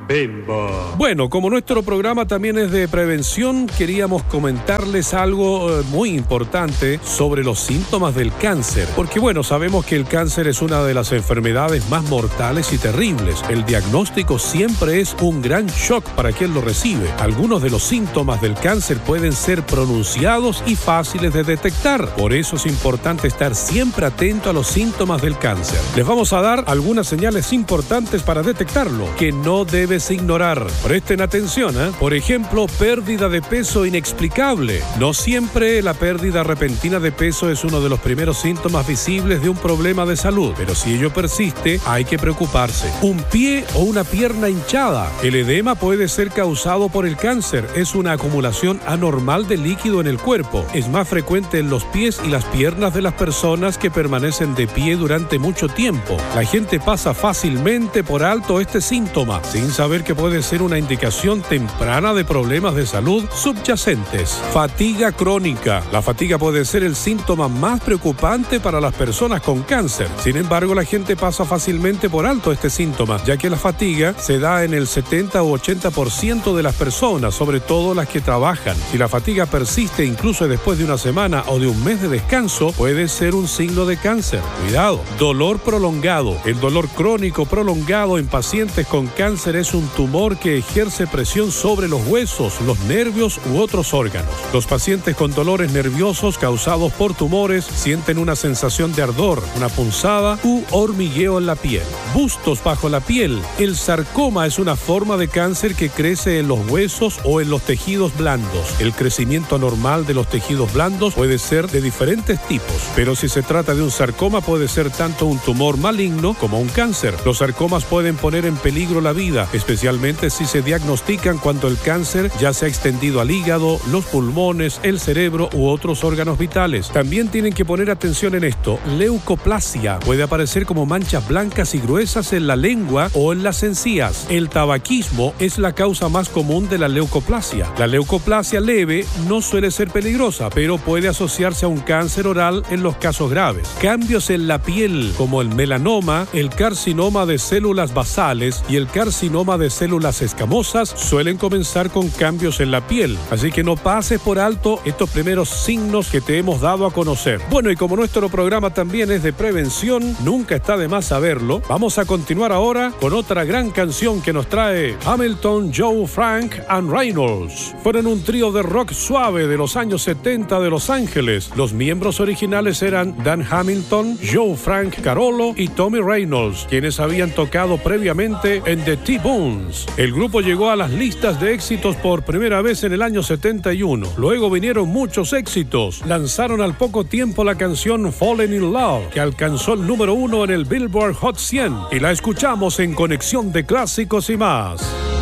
Bimbo. Bueno, como nuestro programa también es de prevención, queríamos comentarles algo muy importante sobre los síntomas del cáncer. Porque bueno, sabemos que el cáncer es una de las enfermedades más mortales y terribles. El diagnóstico siempre es un gran shock para quien lo recibe. Algunos de los síntomas del cáncer pueden ser pronunciados y fáciles de detectar. Por eso es importante estar siempre atento a los síntomas del cáncer. Les vamos a dar algunas señales importantes para detectarlo, que no debes ignorar. Presten atención, ¿eh? Por ejemplo, pérdida de peso inexplicable. No siempre la pérdida repentina de peso es uno de los primeros síntomas visibles de un problema de salud, pero si ello persiste, hay que preocuparse. Un pie o una pierna hinchada. El edema puede ser causado por el cáncer. Es una acumulación anormal de líquido en el cuerpo. Es más frecuente en los pies y las piernas de las personas que permanecen de pie durante mucho tiempo. La gente pasa fácilmente por alto este síntoma, sin saber que puede ser una indicación temprana de problemas de salud subyacentes. Fatiga crónica. La fatiga puede ser el síntoma más preocupante para las personas con cáncer. Sin embargo, la gente pasa fácilmente por alto este síntoma, ya que la fatiga se da en el 70 u 80% de las personas, sobre todo las que trabajan. Si la fatiga persiste incluso después de una semana o de un mes de descanso, puede ser un signo de cáncer. Cuidado. Dolor prolongado. El dolor crónico prolongado en pacientes con cáncer es un tumor que ejerce presión sobre los huesos, los nervios u otros órganos. Los pacientes con dolores nerviosos causados por tumores sienten una sensación de ardor, una punzada u hormigueo en la piel. Bustos bajo la piel. El sarcoma es una forma de cáncer que crece en los huesos o en los tejidos blandos. El crecimiento anormal de los tejidos blandos puede ser de diferentes tipos, pero si se trata de un sarcoma puede ser tanto un tumor maligno como un cáncer. Los sarcomas pueden poner en peligro la vida, especialmente si se diagnostican cuando el cáncer ya se ha extendido al hígado, los pulmones, el cerebro u otros órganos vitales. También tienen que poner atención en esto. Leucoplasia puede aparecer como manchas blancas y gruesas en la lengua o en las encías. El tabaquismo es la causa más común de la leucoplasia. La leucoplasia leve no suele ser peligrosa, pero puede asociarse a un cáncer oral en los casos graves. Cambios en la piel, como el melanoma, el carcinoma de células basales y el carcinoma de células escamosas, suelen comenzar con cambios en la piel. Así que no pases por alto estos primeros signos que te hemos dado a conocer. Bueno, y como nuestro programa también es de prevención, nunca está de más saberlo. Vamos a continuar ahora con otra gran canción que nos trae Hamilton, Joe, Frank and Reynolds. Fueron un trío de rock suave de los años 70 de Los Ángeles. Los miembros originales eran Dan Hamilton, Joe Frank Carolo y Tommy Reynolds, quienes habían tocado previamente en The T-Bones. El grupo llegó a las listas de éxitos por primera vez en el año 71. Luego vinieron muchos éxitos. Lanzaron al poco tiempo la canción Fallen in Love, que alcanzó el número 1 en el Billboard Hot 100, y la escuchamos en Conexión de Clásicos y más.